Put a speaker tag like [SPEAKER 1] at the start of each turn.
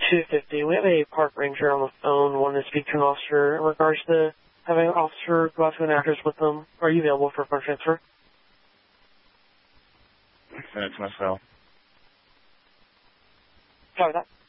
[SPEAKER 1] 250. We have a park ranger on the phone wanting to speak to an officer in regards to having an officer go out to an address with them. Are you available for a phone transfer?
[SPEAKER 2] Send it to my cell.
[SPEAKER 1] Sorry, that.